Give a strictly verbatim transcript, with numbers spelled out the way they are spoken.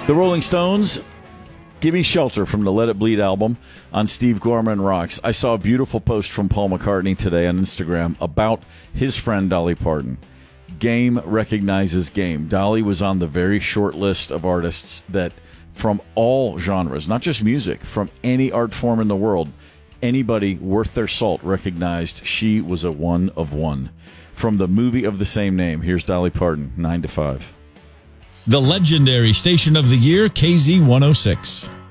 The Rolling Stones, Give Me Shelter from the Let It Bleed album on Steve Gorman Rocks. I saw a beautiful post from Paul McCartney today on Instagram about his friend Dolly Parton. Game recognizes game. Dolly was on the very short list of artists that from all genres, not just music, from any art form in the world, anybody worth their salt recognized she was a one of one. From the movie of the same name, here's Dolly Parton, nine to five. The legendary station of the year, K Z one oh six.